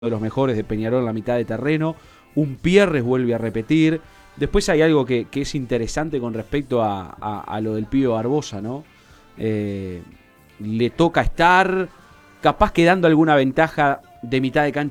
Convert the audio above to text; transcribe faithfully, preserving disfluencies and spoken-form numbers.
de los mejores de Peñarol en la mitad de terreno. Un Pierres vuelve a repetir. Después hay algo que, que es interesante con respecto a, a, a lo del pibe Barbosa, ¿no? Eh, le toca estar capaz quedando alguna ventaja de mitad de cancha